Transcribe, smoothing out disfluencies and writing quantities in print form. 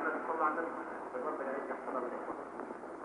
نصلي على النبي. تفضل يا ايها الصلاه والسلام.